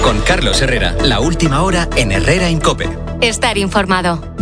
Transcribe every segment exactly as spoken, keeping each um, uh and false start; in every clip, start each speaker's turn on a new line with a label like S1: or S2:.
S1: Con Carlos Herrera, la última hora en Herrera en COPE.
S2: Estar informado.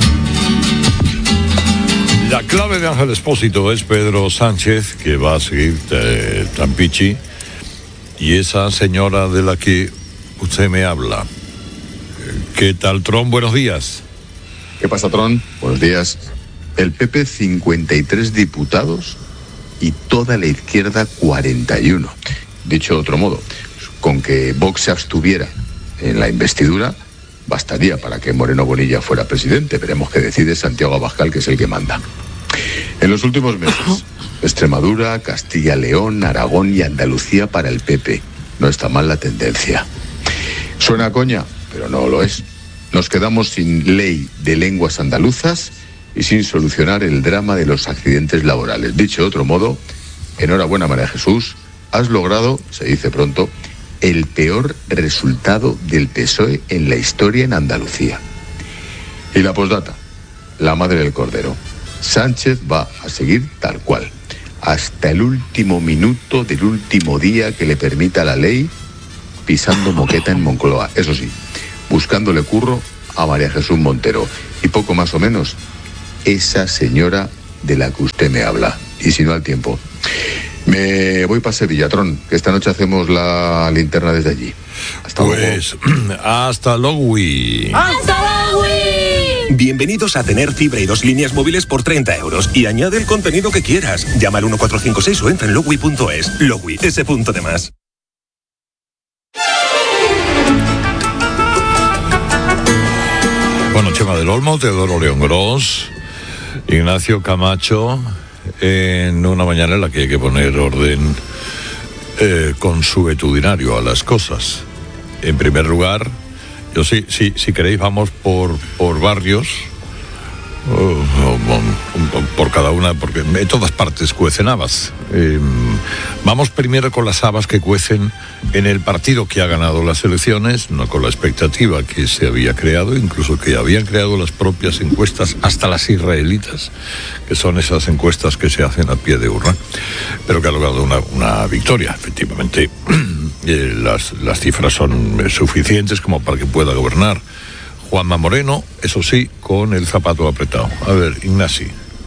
S3: La clave de Ángel Expósito es Pedro Sánchez, que va a seguir eh, Trampichi, y esa señora de la que usted me habla. ¿Qué tal, Tron? Buenos días.
S4: ¿Qué pasa, Tron? Buenos días. El P P cincuenta y tres diputados y toda la izquierda cuarenta y uno. Dicho de otro modo, con que Vox se abstuviera en la investidura, bastaría para que Moreno Bonilla fuera presidente. Veremos qué decide Santiago Abascal, que es el que manda. En los últimos meses, Extremadura, Castilla-León, Aragón y Andalucía para el P P. No está mal la tendencia. Suena a coña, pero no lo es. Nos quedamos sin ley de lenguas andaluzas y sin solucionar el drama de los accidentes laborales. Dicho de otro modo, enhorabuena, María Jesús, has logrado, se dice pronto, el peor resultado del P S O E en la historia en Andalucía. Y la postdata, la madre del cordero. Sánchez va a seguir tal cual, hasta el último minuto del último día que le permita la ley, pisando moqueta en Moncloa. Eso sí, buscándole curro a María Jesús Montero. Y poco más o menos, esa señora de la que usted me habla. Y si no, al tiempo. Me voy para Sevilla, Tron, que esta noche hacemos la linterna desde allí. Hasta
S3: pues, luego. Hasta luego.
S5: ¡Hasta luego! Bienvenidos a tener fibra y dos líneas móviles por treinta euros. Y añade el contenido que quieras. Llama al uno cuatro cinco seis o entra en logui punto es. Logui, ese punto de más.
S3: Bueno, Chema del Olmo, Teodoro León Gros, Ignacio Camacho, en una mañana en la que hay que poner orden eh, consuetudinario a las cosas. En primer lugar, yo sí, sí, si queréis vamos por, por barrios, uh, por cada una, porque en todas partes cuecen habas. Eh, vamos primero con las habas que cuecen en el partido que ha ganado las elecciones, no con la expectativa que se había creado, incluso que habían creado las propias encuestas, hasta las israelitas, que son esas encuestas que se hacen a pie de urna, pero que ha logrado una, una victoria. Efectivamente, eh, las, las cifras son suficientes como para que pueda gobernar Juanma Moreno, eso sí, con el zapato apretado. A ver, Ignasi.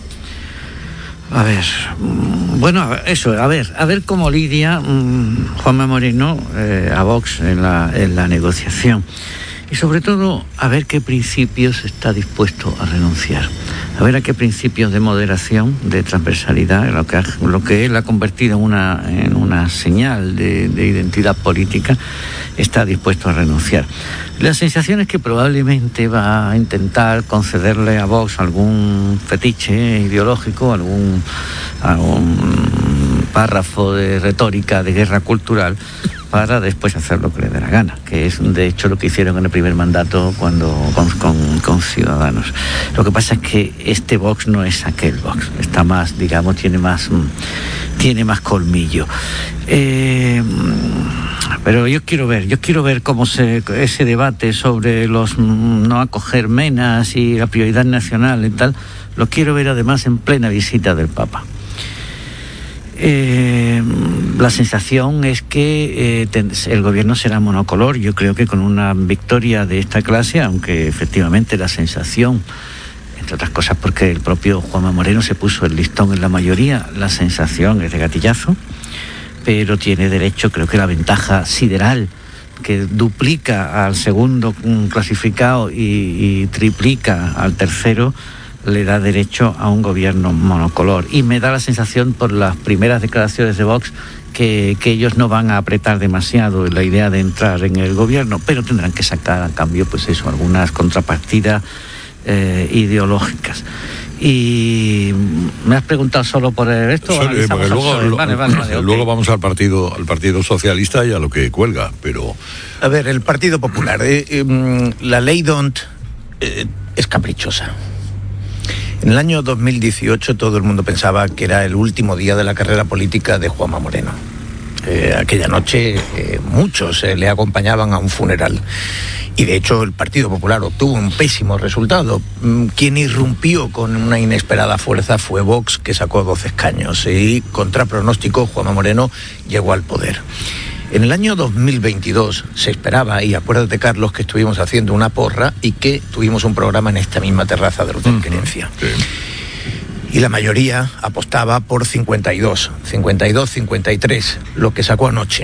S6: A ver, bueno, eso, a ver, a ver cómo lidia um, Juanma Moreno eh, a Vox en la, en la negociación. Y sobre todo, a ver qué principios está dispuesto a renunciar. A ver a qué principios de moderación, de transversalidad, lo que, ha, lo que él ha convertido en una, en una señal de, de identidad política, está dispuesto a renunciar. La sensación es que probablemente va a intentar concederle a Vox algún fetiche ideológico, algún, algún párrafo de retórica de guerra cultural, para después hacer lo que le dé la gana, que es de hecho lo que hicieron en el primer mandato cuando con, con, con Ciudadanos. Lo que pasa es que este Vox no es aquel Vox, está más, digamos, tiene más, tiene más colmillo. Eh, pero yo quiero ver, yo quiero ver cómo se ese debate sobre los no acoger menas y la prioridad nacional y tal, lo quiero ver además en plena visita del Papa. Eh, la sensación es que eh, ten, el gobierno será monocolor. Yo creo que con una victoria de esta clase, aunque efectivamente la sensación, entre otras cosas porque el propio Juanma Moreno se puso el listón en la mayoría, la sensación es de gatillazo, pero tiene derecho, creo que la ventaja sideral que duplica al segundo clasificado y, y triplica al tercero, le da derecho a un gobierno monocolor. Y me da la sensación por las primeras declaraciones de Vox que, que ellos no van a apretar demasiado la idea de entrar en el gobierno, pero tendrán que sacar a cambio, pues eso, algunas contrapartidas eh, ideológicas. Y me has preguntado solo por esto.
S3: Sorry, luego,
S6: vale, vale, vale, okay.
S3: Luego vamos al partido, al Partido Socialista y a lo que cuelga, pero
S7: a ver, el Partido Popular, eh, eh, la ley D'Hondt eh, es caprichosa. En el año dos mil dieciocho todo el mundo pensaba que era el último día de la carrera política de Juanma Moreno. Eh, aquella noche eh, muchos eh, le acompañaban a un funeral. Y de hecho el Partido Popular obtuvo un pésimo resultado. Quien irrumpió con una inesperada fuerza fue Vox, que sacó doce escaños. Y contra pronóstico, Juanma Moreno llegó al poder. En el año dos mil veintidós se esperaba, y acuérdate, Carlos, que estuvimos haciendo una porra y que tuvimos un programa en esta misma terraza del Hotel uh-huh. Querencia. Sí. Y la mayoría apostaba por cincuenta y dos, cincuenta y dos, cincuenta y tres, lo que sacó anoche.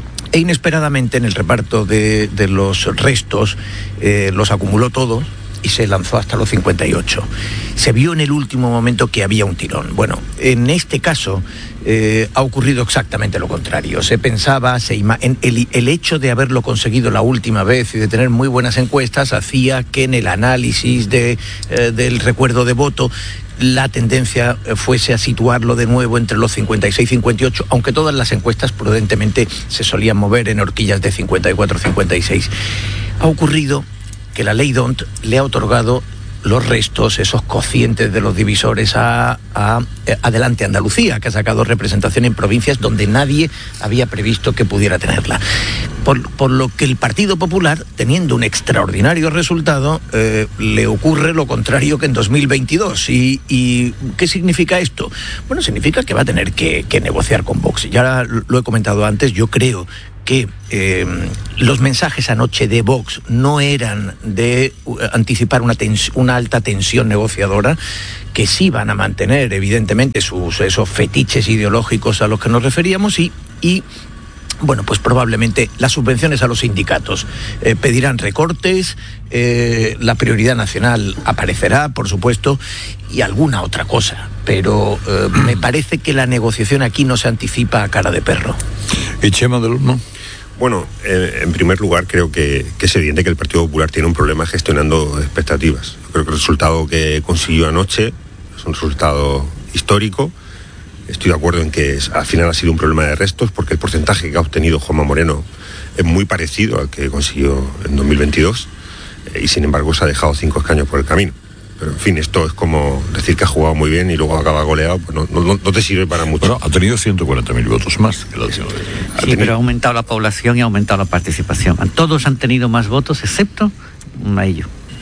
S7: E inesperadamente en el reparto de, de los restos eh, los acumuló todos y se lanzó hasta los cincuenta y ocho. Se vio en el último momento que había un tirón. Bueno, en este caso eh, ha ocurrido exactamente lo contrario. Se pensaba, se ima- en el, el hecho de haberlo conseguido la última vez y de tener muy buenas encuestas hacía que en el análisis de, eh, del recuerdo de voto la tendencia fuese a situarlo de nuevo entre los cincuenta y seis y cincuenta y ocho, aunque todas las encuestas prudentemente se solían mover en horquillas de cincuenta y cuatro a cincuenta y seis. Ha ocurrido que la ley D O N T le ha otorgado los restos, esos cocientes de los divisores a, a, a Adelante Andalucía, que ha sacado representación en provincias donde nadie había previsto que pudiera tenerla. Por, por lo que el Partido Popular, teniendo un extraordinario resultado, eh, le ocurre lo contrario que en dos mil veintidós. ¿Y, y qué significa esto? Bueno, significa que va a tener que, que negociar con Vox. Ya lo he comentado antes, yo creo que eh, los mensajes anoche de Vox no eran de uh, anticipar una, tens- una alta tensión negociadora, que sí van a mantener evidentemente sus esos fetiches ideológicos a los que nos referíamos y, y bueno, pues probablemente las subvenciones a los sindicatos eh, pedirán recortes, eh, la prioridad nacional aparecerá, por supuesto, y alguna otra cosa, pero eh, me parece que la negociación aquí no se anticipa a cara de perro.
S3: ¿Y Chema del Horno?
S8: Bueno, eh, en primer lugar creo que, que es evidente que el Partido Popular tiene un problema gestionando expectativas. Yo creo que el resultado que consiguió anoche es un resultado histórico. Estoy de acuerdo en que es, al final ha sido un problema de restos, porque el porcentaje que ha obtenido Juanma Moreno es muy parecido al que consiguió en dos mil veintidós eh, y sin embargo se ha dejado cinco escaños por el camino. Pero en fin, esto es como decir que ha jugado muy bien y luego acaba goleado, pues no, no, no te sirve para mucho.
S3: Bueno, ha tenido ciento cuarenta mil votos más que la última vez.
S6: Sí, tenido... pero ha aumentado la población y ha aumentado la participación. Todos han tenido más votos, excepto ellos.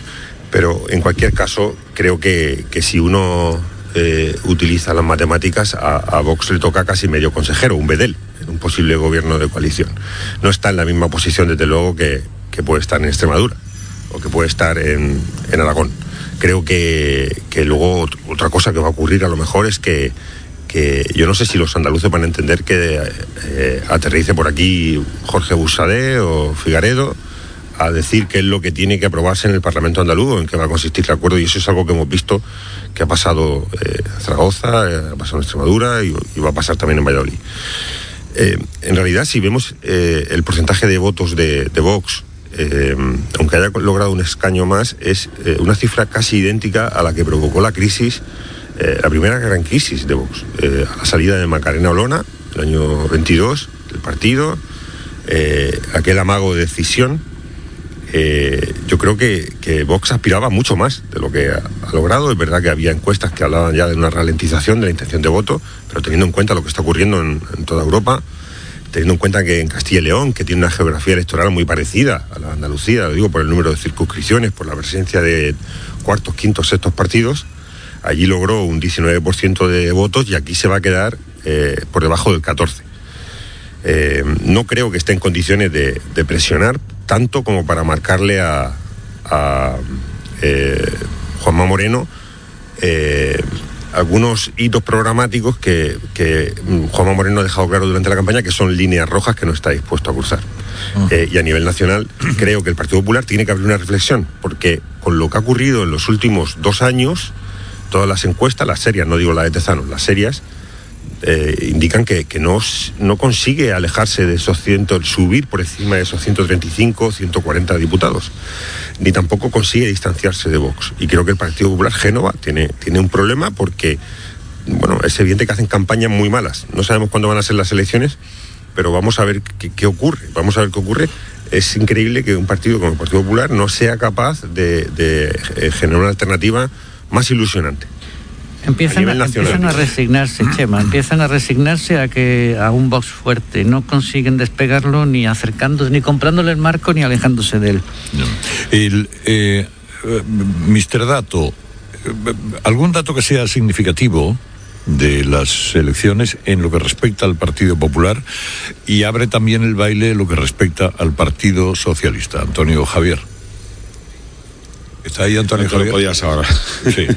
S8: Pero en cualquier caso, creo que, que si uno eh, utiliza las matemáticas, a, a Vox le toca casi medio consejero, un bedel, en un posible gobierno de coalición. No está en la misma posición, desde luego, que, que puede estar en Extremadura o que puede estar en, en Aragón. Creo que, que luego otra cosa que va a ocurrir a lo mejor es que, que yo no sé si los andaluces van a entender que eh, aterrice por aquí Jorge Buxadé o Figaredo a decir qué es lo que tiene que aprobarse en el Parlamento andaluz, en qué va a consistir el acuerdo, y eso es algo que hemos visto que ha pasado eh, en Zaragoza, eh, ha pasado en Extremadura y, y va a pasar también en Valladolid. Eh, en realidad, si vemos eh, el porcentaje de votos de, de Vox, Eh, aunque haya logrado un escaño más, es eh, una cifra casi idéntica a la que provocó la crisis, eh, la primera gran crisis de Vox, eh, a la salida de Macarena Olona, el año veintidós, del partido, eh, aquel amago de decisión. Eh, yo creo que, que Vox aspiraba mucho más de lo que ha, ha logrado. Es verdad que había encuestas que hablaban ya de una ralentización de la intención de voto, pero teniendo en cuenta lo que está ocurriendo en, en toda Europa, teniendo en cuenta que en Castilla y León, que tiene una geografía electoral muy parecida a la de Andalucía, lo digo por el número de circunscripciones, por la presencia de cuartos, quintos, sextos partidos, allí logró un diecinueve por ciento de votos y aquí se va a quedar eh, por debajo del catorce por ciento. Eh, no creo que esté en condiciones de, de presionar tanto como para marcarle a, a eh, Juanma Moreno eh, algunos hitos programáticos que, que Juanma Moreno ha dejado claro durante la campaña que son líneas rojas que no está dispuesto a cruzar. Uh-huh. Eh, y a nivel nacional creo que el Partido Popular tiene que abrir una reflexión, porque con lo que ha ocurrido en los últimos dos años, todas las encuestas, las serias, no digo la de Tezanos, las serias, eh, indican que, que no, no consigue alejarse de esos cientos, subir por encima de esos ciento treinta y cinco, ciento cuarenta diputados, ni tampoco consigue distanciarse de Vox. Y creo que el Partido Popular Génova tiene, tiene un problema porque, bueno, es evidente que hacen campañas muy malas. No sabemos cuándo van a ser las elecciones, pero vamos a ver qué, qué ocurre. Vamos a ver qué ocurre. Es increíble que un partido como el Partido Popular no sea capaz de, de generar una alternativa más ilusionante.
S6: Empiezan a, a, empiezan a resignarse, Chema, empiezan a resignarse a que a un Vox fuerte. No consiguen despegarlo ni acercándose, ni comprándole el marco, ni alejándose de él.
S3: No. El, eh, mister Dato, ¿algún dato que sea significativo? de las elecciones en lo que respecta al Partido Popular y abre también el baile en lo que respecta al Partido Socialista. Antonio Javier. ¿Está ahí Antonio
S9: no te
S3: Javier?
S9: Lo podías ahora.
S3: Sí.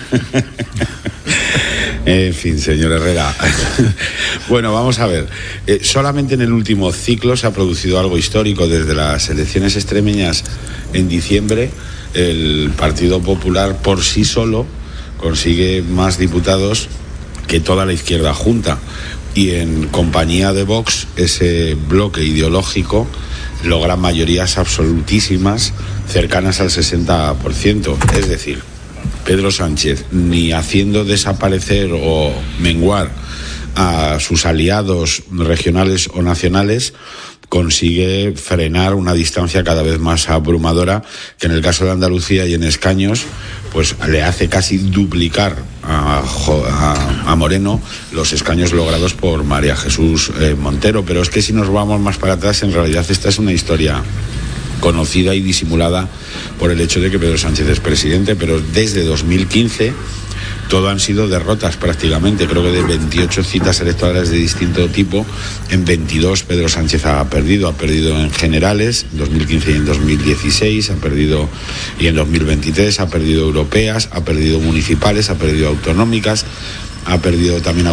S9: En fin, señor Herrera. Bueno, vamos a ver. Eh, solamente en el último ciclo se ha producido algo histórico. Desde las elecciones extremeñas en diciembre, el Partido Popular por sí solo consigue más diputados que toda la izquierda junta. Y en compañía de Vox, ese bloque ideológico logra mayorías absolutísimas cercanas al sesenta por ciento. Es decir, Pedro Sánchez, ni haciendo desaparecer o menguar a sus aliados regionales o nacionales, consigue frenar una distancia cada vez más abrumadora, que en el caso de Andalucía y en escaños, pues le hace casi duplicar a, a, a Moreno los escaños logrados por María Jesús eh, Montero. Pero es que si nos vamos más para atrás, en realidad esta es una historia conocida y disimulada por el hecho de que Pedro Sánchez es presidente, pero desde dos mil quince todo han sido derrotas prácticamente. Creo que de veintiocho citas electorales de distinto tipo, en veintidós Pedro Sánchez ha perdido. Ha perdido en generales, en dos mil quince y en dos mil dieciséis, ha perdido, y en dos mil veintitrés ha perdido europeas, ha perdido municipales, ha perdido autonómicas, ha perdido también